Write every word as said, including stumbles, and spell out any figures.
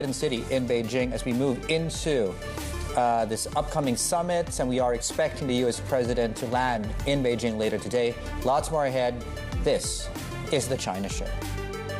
City in Beijing as we move into uh, this upcoming summit, and we are expecting the U S president to land in Beijing later today. Lots more ahead. This is the China Show.